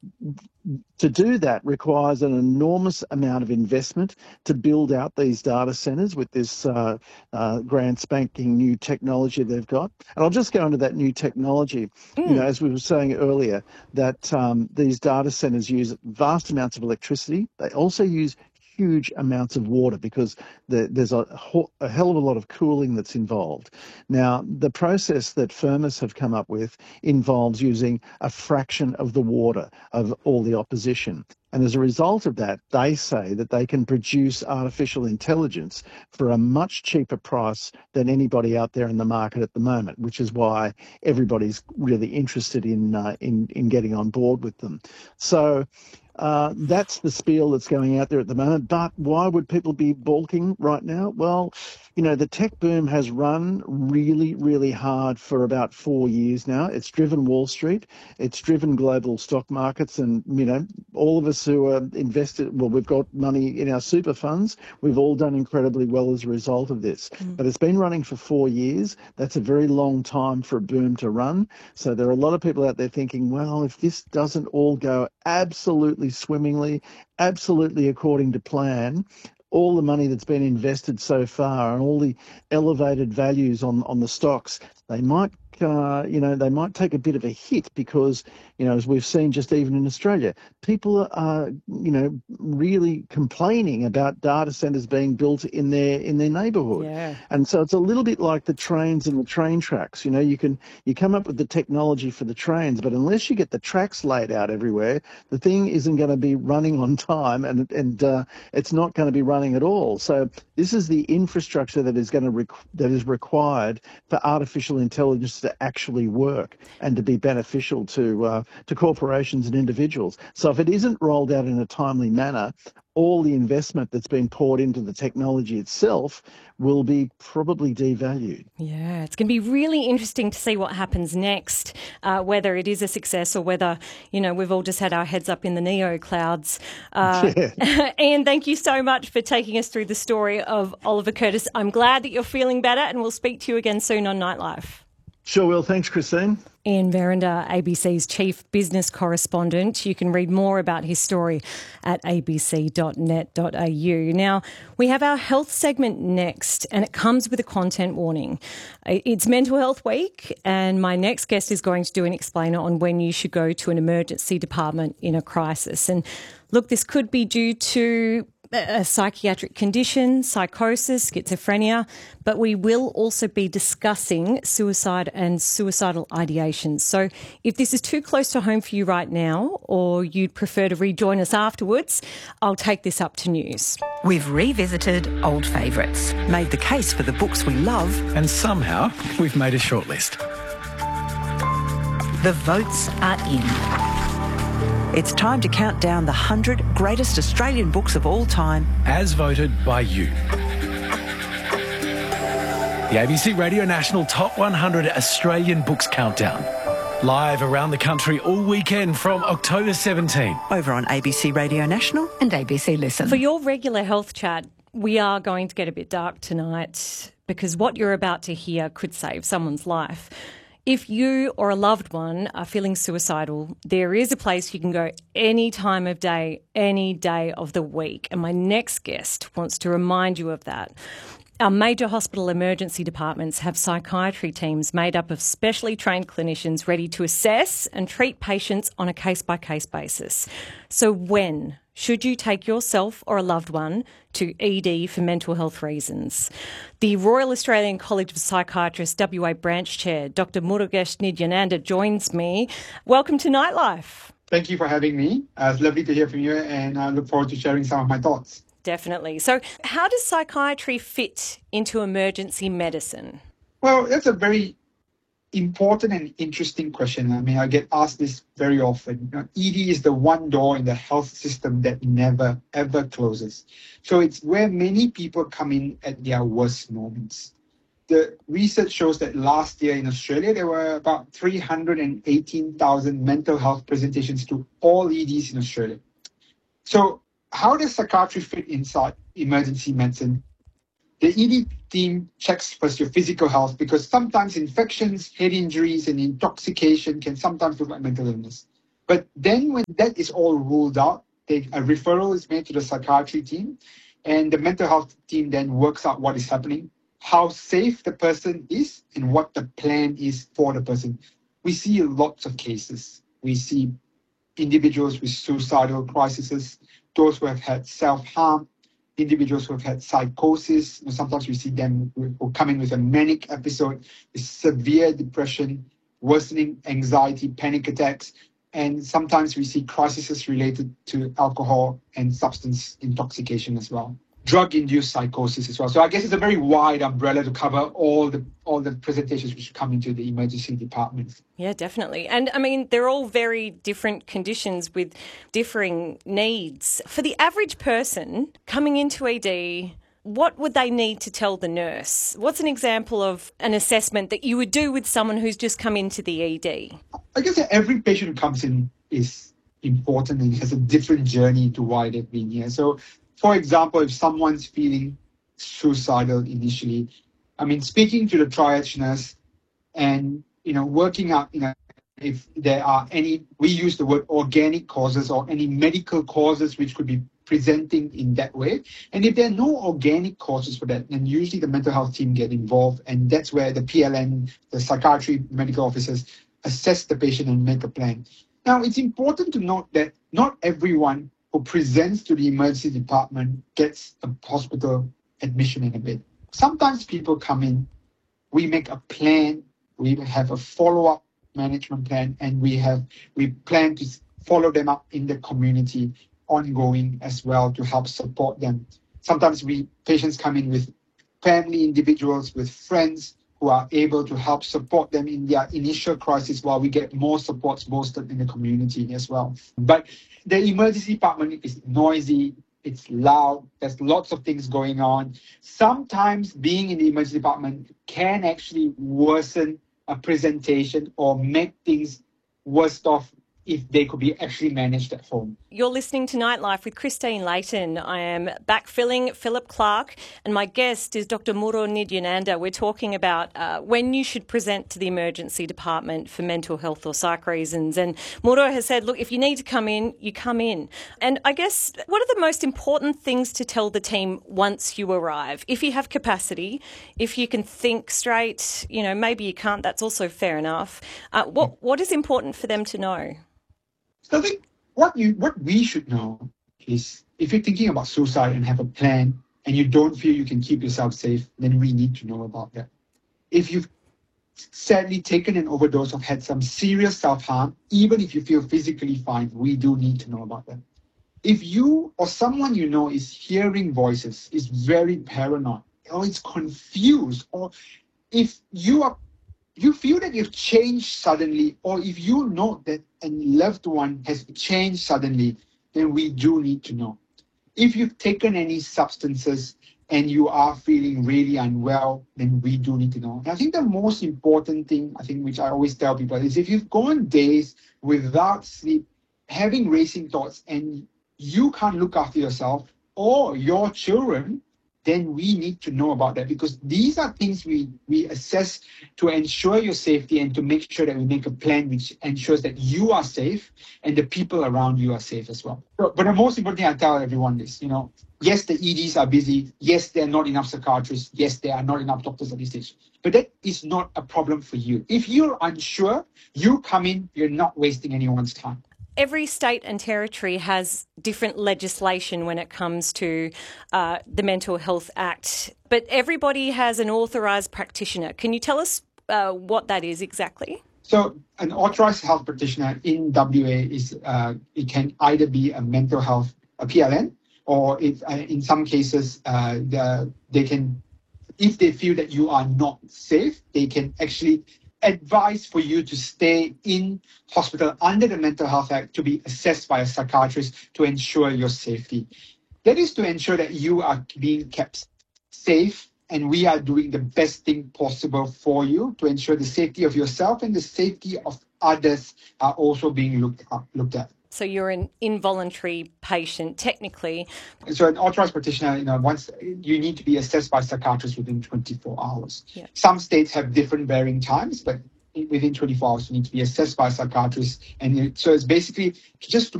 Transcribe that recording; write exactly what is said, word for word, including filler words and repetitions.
to do that requires an enormous amount of investment to build out these data centres with this uh, uh, grand spanking new technology they've got. And I'll just go into that new technology. Mm. You know, as we were saying earlier, that um, these data centres use vast amounts of electricity. They also use huge amounts of water because the, there's a, a hell of a lot of cooling that's involved. Now, the process that Firmus have come up with involves using a fraction of the water of all the opposition. And as a result of that, they say that they can produce artificial intelligence for a much cheaper price than anybody out there in the market at the moment, which is why everybody's really interested in uh, in, in getting on board with them. So Uh, that's the spiel that's going out there at the moment. But why would people be balking right now? Well, you know, the tech boom has run really, really hard for about four years now. It's driven Wall Street. It's driven global stock markets. And, you know, all of us who are invested, well, we've got money in our super funds. We've all done incredibly well as a result of this. Mm. But it's been running for four years. That's a very long time for a boom to run. So there are a lot of people out there thinking, well, if this doesn't all go absolutely swimmingly, absolutely according to plan, all the money that's been invested so far and all the elevated values on, on the stocks, they might, uh, you know, they might take a bit of a hit because, you know, as we've seen just even in Australia, people are, you know, really complaining about data centres being built in their in their neighbourhood. Yeah. And so it's a little bit like the trains and the train tracks. You know, you can you come up with the technology for the trains, but unless you get the tracks laid out everywhere, the thing isn't going to be running on time, and and uh, it's not going to be running at all. So this is the infrastructure that is going to rec- that is required for artificial intelligence to actually work and to be beneficial to uh, to corporations and individuals. So if it isn't rolled out in a timely manner, all the investment that's been poured into the technology itself will be probably devalued. Yeah, it's going to be really interesting to see what happens next, uh, whether it is a success or whether, you know, we've all just had our heads up in the neo clouds. Uh, yeah. Ian, thank you so much for taking us through the story of Oliver Curtis. I'm glad that you're feeling better, and we'll speak to you again soon on Nightlife. Sure will. Thanks, Christine. Ian Verrinder, A B C's chief business correspondent. You can read more about his story at a b c dot net dot a u. Now, we have our health segment next, and it comes with a content warning. It's Mental Health Week, and my next guest is going to do an explainer on when you should go to an emergency department in a crisis. And look, this could be due to a psychiatric condition, psychosis, schizophrenia, but we will also be discussing suicide and suicidal ideation. So if this is too close to home for you right now, or you'd prefer to rejoin us afterwards, I'll take this up to news. We've revisited old favourites, made the case for the books we love, and somehow we've made a shortlist. The votes are in. It's time to count down the one hundred greatest Australian books of all time. As voted by you. The A B C Radio National Top one hundred Australian Books Countdown. Live around the country all weekend from October seventeenth. Over on A B C Radio National and A B C Listen. For your regular health chat, we are going to get a bit dark tonight because what you're about to hear could save someone's life. If you or a loved one are feeling suicidal, there is a place you can go any time of day, any day of the week. And my next guest wants to remind you of that. Our major hospital emergency departments have psychiatry teams made up of specially trained clinicians ready to assess and treat patients on a case-by-case basis. So when should you take yourself or a loved one to E D for mental health reasons? The Royal Australian College of Psychiatrists W A Branch Chair, Doctor Murugesh Nidyananda, joins me. Welcome to Nightlife. Thank you for having me. Uh, it's lovely to hear from you, and I look forward to sharing some of my thoughts. Definitely. So how does psychiatry fit into emergency medicine? Well, that's a very important and interesting question. I mean, I get asked this very often. You know, E D is the one door in the health system that never, ever closes. So it's where many people come in at their worst moments. The research shows that last year in Australia, there were about three hundred eighteen thousand mental health presentations to all E Ds in Australia. So how does psychiatry fit inside emergency medicine? The E D team checks first your physical health because sometimes infections, head injuries, and intoxication can sometimes look like mental illness. But then when that is all ruled out, they, a referral is made to the psychiatry team, and the mental health team then works out what is happening, how safe the person is, and what the plan is for the person. We see lots of cases. We see individuals with suicidal crises, those who have had self-harm, individuals who have had psychosis. Sometimes we see them who come in with a manic episode, with severe depression, worsening anxiety, panic attacks, and sometimes we see crises related to alcohol and substance intoxication as well. Drug-induced psychosis as well. So I guess it's a very wide umbrella to cover all the all the presentations which come into the emergency department. Yeah, definitely. And I mean, they're all very different conditions with differing needs. For the average person coming into E D, what would they need to tell the nurse? What's an example of an assessment that you would do with someone who's just come into the E D? I guess that every patient who comes in is important and has a different journey to why they've been here. So, for example, if someone's feeling suicidal initially, I mean, speaking to the triage nurse and, you know, working out, you know, if there are any, we use the word organic causes or any medical causes which could be presenting in that way. And if there are no organic causes for that, then usually the mental health team get involved. And that's where the P L N, the psychiatry medical officers, assess the patient and make a plan. Now, it's important to note that not everyone who presents to the emergency department gets a hospital admission in a bed. Sometimes people come in, we make a plan, we have a follow-up management plan, and we have we plan to follow them up in the community ongoing as well to help support them. Sometimes we patients come in with family individuals, with friends who are able to help support them in their initial crisis while we get more supports bolstered in the community as well. But the emergency department is noisy, it's loud, there's lots of things going on. Sometimes being in the emergency department can actually worsen a presentation or make things worse off if they could be actually managed at home. You're listening to Nightlife with Christine Layton. I am backfilling Philip Clark, and my guest is Doctor Muro Nidyananda. We're talking about uh, when you should present to the emergency department for mental health or psych reasons. And Muro has said, look, if you need to come in, you come in. And I guess, what are the most important things to tell the team once you arrive? If you have capacity, if you can think straight, you know, maybe you can't, that's also fair enough. Uh, what What is important for them to know? So I think what you what we should know is if you're thinking about suicide and have a plan and you don't feel you can keep yourself safe, then we need to know about that. If you've sadly taken an overdose or had some serious self-harm, even if you feel physically fine, we do need to know about that. If you or someone you know is hearing voices, is very paranoid, or is confused, or if you are you feel that you've changed suddenly, or if you know that a loved one has changed suddenly, then we do need to know. If you've taken any substances and you are feeling really unwell, then we do need to know. And I think the most important thing, I think, which I always tell people, is if you've gone days without sleep, having racing thoughts, and you can't look after yourself or your children, then we need to know about that, because these are things we, we assess to ensure your safety and to make sure that we make a plan which ensures that you are safe and the people around you are safe as well. But, but the most important thing I tell everyone is, you know, yes, the E Ds are busy. Yes, there are not enough psychiatrists. Yes, there are not enough doctors at this stage. But that is not a problem for you. If you're unsure, you come in, you're not wasting anyone's time. Every state and territory has different legislation when it comes to uh, the Mental Health Act, but everybody has an authorised practitioner. Can you tell us uh, what that is exactly? So an authorised health practitioner in W A is uh, it can either be a mental health, a P L N, or if, uh, in some cases uh, the, they can, if they feel that you are not safe, they can actually advise for you to stay in hospital under the Mental Health Act to be assessed by a psychiatrist to ensure your safety. That is to ensure that you are being kept safe and we are doing the best thing possible for you to ensure the safety of yourself and the safety of others are also being looked up, looked at. So you're an involuntary patient, technically. So an authorized practitioner, you know, once you need to be assessed by psychiatrists within twenty-four hours. Yeah. Some states have different varying times, but within twenty-four hours. You need to be assessed by a psychiatrist. And it, so it's basically just to